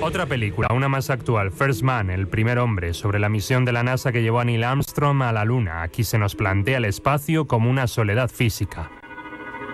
Otra película, una más actual, First Man, el primer hombre, sobre la misión de la NASA que llevó a Neil Armstrong a la Luna. Aquí se nos plantea el espacio como una soledad física.